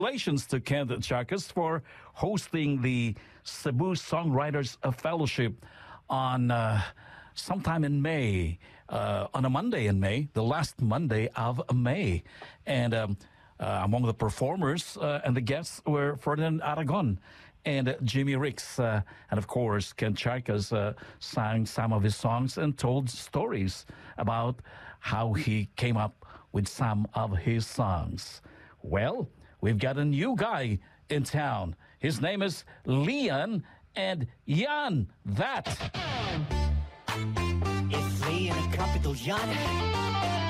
Congratulations to Kent Chakas for hosting the Cebu Songwriters Fellowship on sometime in May, on a Monday in May, the last Monday of May. And among the performers and the guests were Ferdinand Aragon and Jimmy Ricks. And of course, Kent Chakas sang some of his songs and told stories about how he came up with some of his songs. Well, we've got a new guy in town. His name is Leon and Jan. That. It's Leon and Capital Jan.